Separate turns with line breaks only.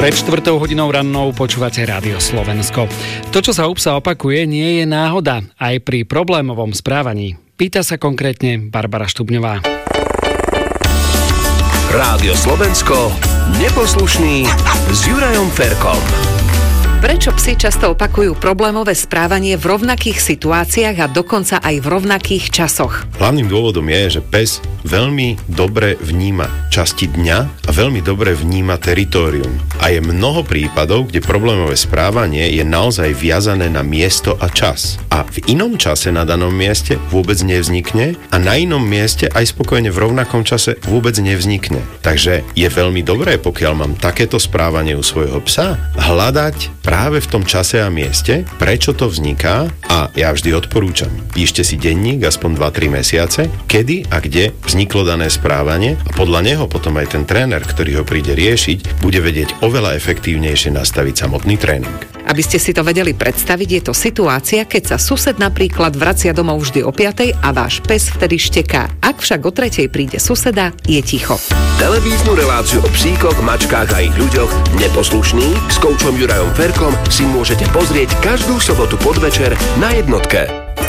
Pred 4 hodinou rannou počúvate Rádio Slovensko. To, čo sa u psa opakuje, nie je náhoda aj pri problémovom správaní. Pýta sa konkrétne Barbara Štubňová.
Rádio Slovensko, neposlušný s Jurajom Ferkom.
Prečo psi často opakujú problémové správanie v rovnakých situáciách a dokonca aj v rovnakých časoch?
Hlavným dôvodom je, že pes veľmi dobre vníma časti dňa a veľmi dobre vníma teritórium. A je mnoho prípadov, kde problémové správanie je naozaj viazané na miesto a čas. A v inom čase na danom mieste vôbec nevznikne a na inom mieste aj spokojne v rovnakom čase vôbec nevznikne. Takže je veľmi dobré, pokiaľ mám takéto správanie u svojho psa, hľadať práve v tom čase a mieste, prečo to vzniká, a ja vždy odporúčam. Píšte si denník aspoň 2-3 mesiace, kedy a kde vzniklo dané správanie a podľa neho potom aj ten tréner, ktorý ho príde riešiť, bude vedieť oveľa efektívnejšie nastaviť samotný tréning.
Aby ste si to vedeli predstaviť, je to situácia, keď sa sused napríklad vracia domov vždy o 5:00 a váš pes vtedy šteká. Ak však o 3:00 príde suseda, je ticho.
Televíznu reláciu o psíkoch, mačkách a ich ľuďoch Neposlušný s koučom Jurajom Ferkom si môžete pozrieť každú sobotu podvečer na Jednotke.